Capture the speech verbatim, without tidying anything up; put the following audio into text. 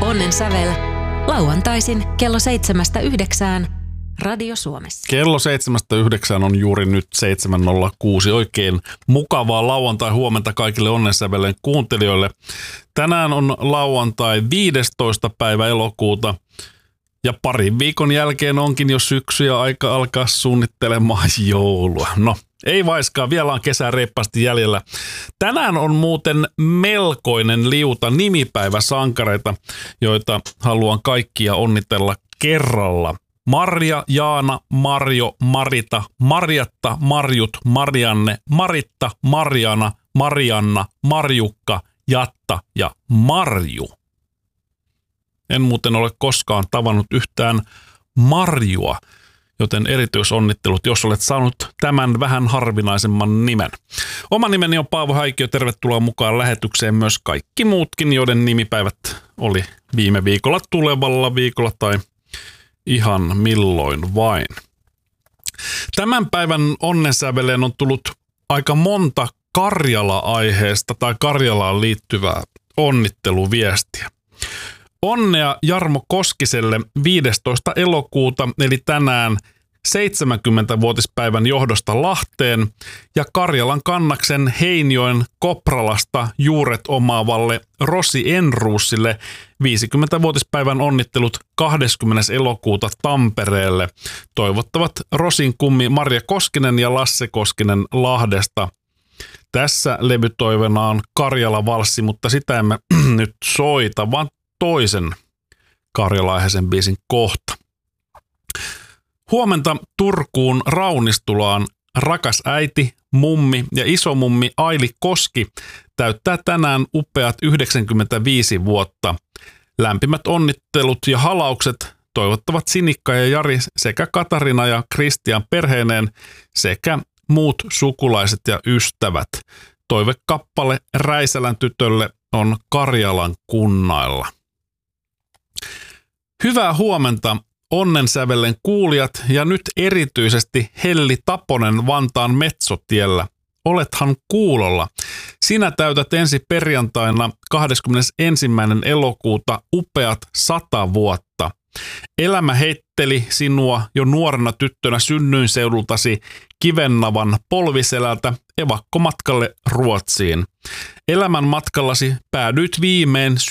Onnen sävel lauantaisin kello seitsemästä yhdeksään Radio Suomessa. Kello seitsemästä yhdeksään on juuri nyt seitsemän nolla kuusi. Oikein mukavaa lauantai-huomenta kaikille Onnensävelen kuuntelijoille. Tänään on lauantai viidestoista päivä elokuuta ja parin viikon jälkeen onkin jo syksy ja aika alkaa suunnittelemaan joulua. No, ei vaiskaan, vielä on kesää reippaasti jäljellä. Tänään on muuten melkoinen liuta nimipäiväsankareita, joita haluan kaikkia onnitella kerralla. Marja, Jaana, Marjo, Marita, Marjatta, Marjut, Marianne, Maritta, Marjana, Marianna, Marjukka, Jatta ja Marju. En muuten ole koskaan tavannut yhtään Marjua, joten erityisonnittelut, jos olet saanut tämän vähän harvinaisemman nimen. Oma nimeni on Paavo Häikkiö, tervetuloa mukaan lähetykseen myös kaikki muutkin, joiden nimipäivät oli viime viikolla, tulevalla viikolla tai ihan milloin vain. Tämän päivän Onnensäveleen on tullut aika monta Karjala-aiheesta tai Karjalaan liittyvää onnitteluviestiä. Onnea Jarmo Koskiselle viidestoista elokuuta eli tänään seitsemänkymmenvuotispäivän johdosta Lahteen ja Karjalan kannaksen Heinjoen Kopralasta juuret omaavalle Rosi Enruusille viisikymmenvuotispäivän onnittelut kahdeskymmenes elokuuta Tampereelle. Toivottavat Rosin kummi Marja Koskinen ja Lasse Koskinen Lahdesta. Tässä levytoivena on Karjala-valssi, mutta sitä emme nyt soita, vaan toisen karjala-aiheisen biisin kohta. Huomenta Turkuun Raunistulaan rakas äiti, mummi ja isomummi Aili Koski täyttää tänään upeat yhdeksänkymmentäviisi vuotta. Lämpimät onnittelut ja halaukset toivottavat Sinikka ja Jari sekä Katarina ja Kristian perheineen sekä muut sukulaiset ja ystävät. Toivekappale Räisälän tytölle on Karjalan kunnailla. Hyvää huomenta Onnensävelen kuulijat ja nyt erityisesti Helli Taponen Vantaan Metsotiellä. Olethan kuulolla. Sinä täytät ensi perjantaina kahdeskymmenesensimmäinen elokuuta upeat sata vuotta. Elämä heitteli sinua jo nuorena tyttönä synnyinseudultasi Kivennavan Polviselältä evakkomatkalle Ruotsiin. Elämän matkallasi päädyit viimein